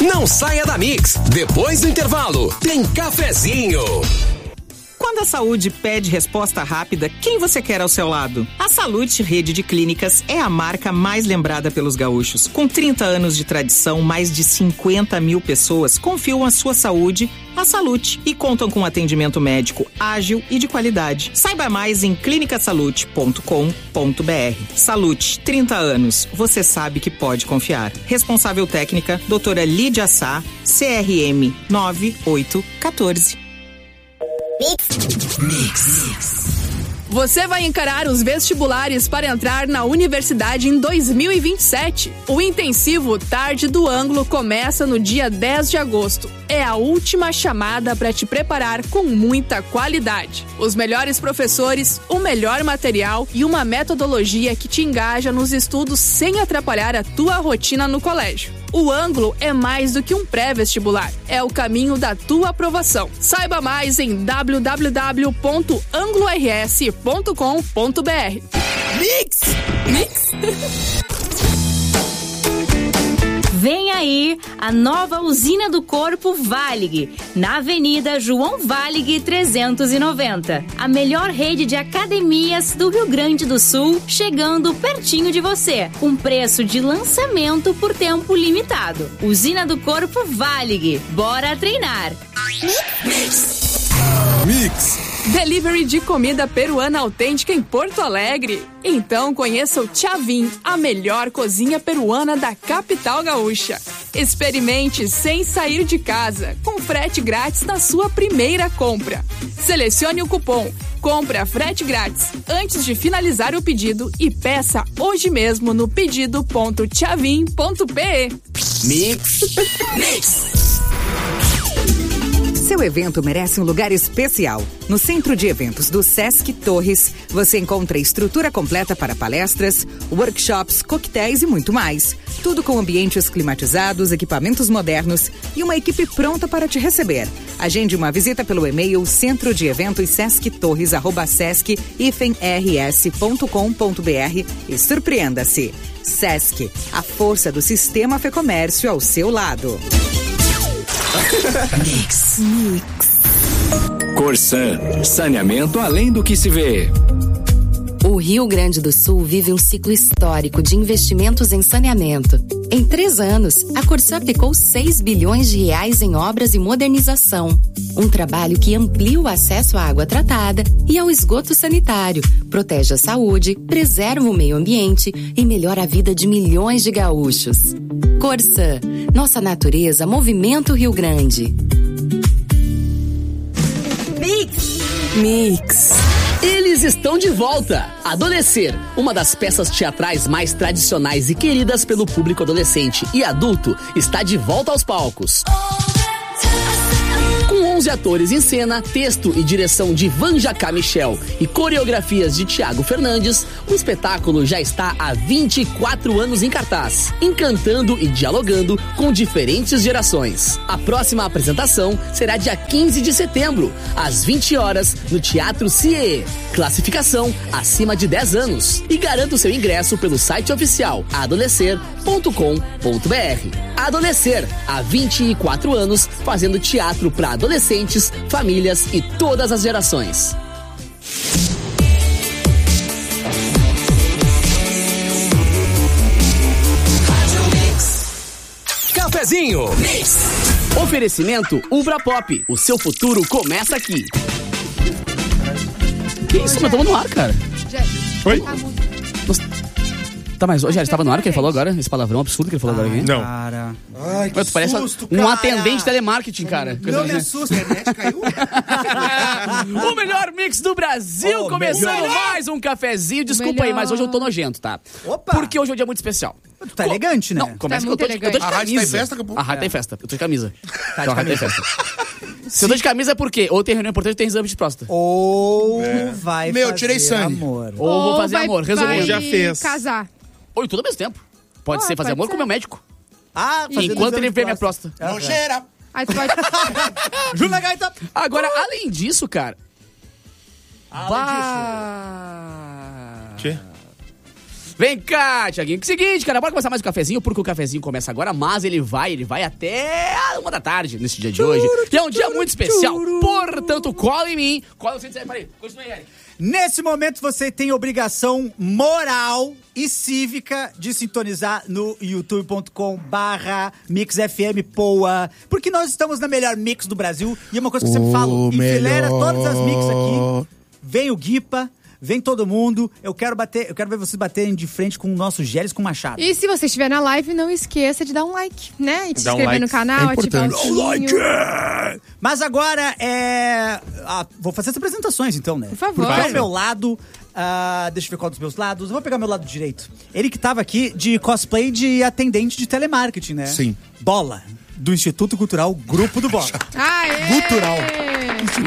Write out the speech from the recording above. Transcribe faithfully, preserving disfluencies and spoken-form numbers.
Não saia da Mix. Depois do intervalo, tem cafezinho. Quando a saúde pede resposta rápida, quem você quer ao seu lado? A Salute Rede de Clínicas é a marca mais lembrada pelos gaúchos. Com trinta anos de tradição, mais de cinquenta mil pessoas confiam a sua saúde à Salute e contam com atendimento médico ágil e de qualidade. Saiba mais em clínica salute ponto com ponto b r. Salute, trinta anos, você sabe que pode confiar. Responsável técnica, doutora Lídia Sá, C R M nove oito um quatro. Mix. Mix. Você vai encarar os vestibulares para entrar na universidade em dois mil e vinte e sete. O intensivo Tarde do Ângulo começa no dia dez de agosto. É a última chamada para te preparar com muita qualidade. Os melhores professores, o melhor material e uma metodologia que te engaja nos estudos sem atrapalhar a tua rotina no colégio. O Ângulo é mais do que um pré-vestibular. É o caminho da tua aprovação. Saiba mais em w w w ponto anglo r s ponto com ponto b r. Mix! Mix! Vem aí a nova usina do corpo Valig, na Avenida João Valig trezentos e noventa. A melhor rede de academias do Rio Grande do Sul, chegando pertinho de você, com preço de lançamento por tempo limitado. Usina do corpo Valig, bora treinar! Mix! Mix! Delivery de comida peruana autêntica em Porto Alegre. Então conheça o Chavin, a melhor cozinha peruana da capital gaúcha. Experimente sem sair de casa, com frete grátis na sua primeira compra. Selecione o cupom Compra Frete Grátis antes de finalizar o pedido e peça hoje mesmo no pedido ponto chavin ponto p e. Mix. Mix. Seu evento merece um lugar especial. No Centro de Eventos do Sesc Torres, você encontra estrutura completa para palestras, workshops, coquetéis e muito mais. Tudo com ambientes climatizados, equipamentos modernos e uma equipe pronta para te receber. Agende uma visita pelo e-mail centro de eventos sesc torres arroba sesc r s ponto com ponto b r e surpreenda-se. Sesc, a força do sistema Fecomércio ao seu lado. Mix. Mix. Corsan, saneamento além do que se vê. O Rio Grande do Sul vive um ciclo histórico de investimentos em saneamento. Em três anos, a Corsan aplicou seis bilhões de reais em obras e modernização. Um trabalho que amplia o acesso à água tratada e ao esgoto sanitário, protege a saúde, preserva o meio ambiente e melhora a vida de milhões de gaúchos. Corsan, nossa natureza movimenta o Rio Grande. Mix. Mix. Eles estão de volta! Adolescer, uma das peças teatrais mais tradicionais e queridas pelo público adolescente e adulto, está de volta aos palcos. Com onze atores em cena, texto e direção de Vanjacá Michel e coreografias de Thiago Fernandes, o espetáculo já está há vinte e quatro anos em cartaz, encantando e dialogando com diferentes gerações. A próxima apresentação será dia quinze de setembro, às vinte horas, no Teatro C I E. Classificação acima de dez anos. E garanta o seu ingresso pelo site oficial adolescer ponto com ponto b r. Adolescer, há vinte e quatro anos, fazendo teatro para adolescentes, famílias e todas as gerações. Cafezinho. Mix. Oferecimento Ubra Pop. O seu futuro começa aqui. Que isso? Mas tava no ar, cara. Oi? Tá, mas hoje ele estava no ar que ele falou agora? Esse palavrão absurdo que ele falou agora aqui? Não. Cara. Ai, que Mas tu parece susto, um cara. atendente de telemarketing, cara. Coisa Não me assim. assusta, a internet caiu. O melhor mix do Brasil, Oh, começando melhor. mais um cafezinho. Desculpa Melhor. aí, mas hoje eu tô nojento, tá? Opa. Porque hoje é um dia muito especial. Tu tá elegante, né? Não, começa Tá que eu tô, muito de, eu tô de A rádio camisa. tá em festa, acabou. A rádio tá em festa. Eu tô de camisa. Tá de Então, a rádio tá em camisa. festa. Se eu tô de camisa é porque ou tem reunião importante ou tem exame de próstata. Ou vai Meu, fazer tirei sangue. amor. Ou, vou fazer vai, amor. Resumindo. vai Já fez. casar. Ou tudo ao mesmo tempo. Pode Ah, ser fazer pode amor ser. com o meu médico. Ah, fazendo Enquanto exame ele de vê minha próstata. próstata. Não cheira. Aí tu pode... Juna Gaita. Agora, além disso, cara. Além Bah... Tchê. Vem cá, Thiaguinho. Que seguinte, cara, bora começar mais o cafezinho, porque o cafezinho começa agora, mas ele vai, ele vai até uma da tarde nesse dia de hoje. Que é um dia muito especial. Portanto, cola em mim. Cola você, peraí, continue aí, Eric. Nesse momento, você tem obrigação moral e cívica de sintonizar no youtube ponto com barra mix f m poa. Porque nós estamos na melhor mix do Brasil. E é uma coisa que eu sempre falo, enfileira todas as mix aqui. Vem o Guipa. Vem todo mundo, eu quero bater, eu quero ver vocês baterem de frente com o nosso Gélis com o Machado. E se você estiver na live, não esqueça de dar um like, né? E te Dá um inscrever like. no canal, É ativar o sininho. like! Mas agora, é... ah, vou fazer as apresentações então, né? Por favor. Porque ao meu lado, ah, deixa eu ver qual dos meus lados, eu vou pegar meu lado direito. Ele que tava aqui de cosplay de atendente de telemarketing, né? Sim. Bola, do Instituto Cultural Grupo do Bola. Aê! Cultural.